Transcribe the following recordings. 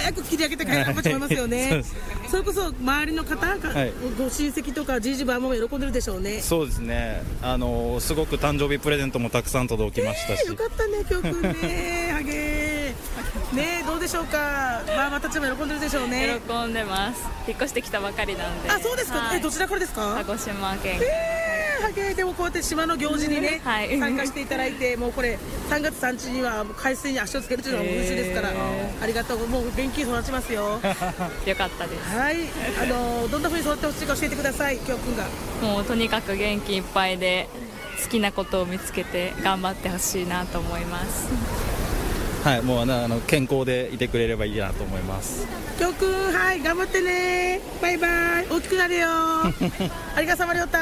早く切り上げて帰らなと思いますよね。それこそ周りの方、ご親戚とかじいじばあも喜んでるでしょうね。 そうですね。すごく誕生日プレゼントもたくさん届きましたし。 よかったね、きょうくんね。はげー。ね、どうでしょうか。ママたちも喜んでるでしょうね。 喜んでます。引っ越してきたばかりなんで。 あ、そうですか。どちらからですか。 鹿児島県。 でもこうやって島の行事にね、参加していただいて、もうこれ3月3日には海水に足をつけるというのは嬉しいですから、ありがとう。もう元気に育ちますよ。 よかったです。 はい、どんな風に育ってほしいか教えてください、きょうくんが。 もうとにかく元気いっぱいで好きなことを見つけて頑張ってほしいなと思います。 はい、もう健康でいてくれればいいなと思います。 きょうくん、はい、頑張ってね。バイバイ。大きくなるよ。ありがさまりょうた。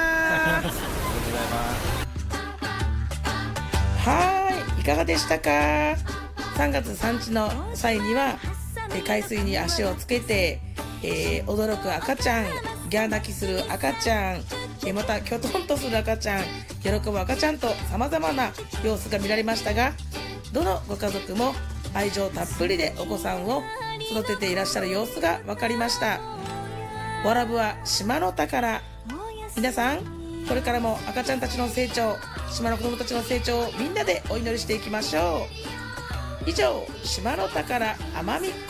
はい、いかがでしたか。3月3日の際には海水に足をつけて、驚く赤ちゃん、ギャー泣きする赤ちゃん、またきょとんとする赤ちゃん、喜ぶ赤ちゃんと様々な様子が見られましたが、どのご家族も愛情たっぷりでお子さんを育てていらっしゃる様子が分かりました。わらぶは島の宝。皆さん、これからも赤ちゃんたちの成長、島の子供たちの成長をみんなでお祈りしていきましょう。以上、島の宝奄美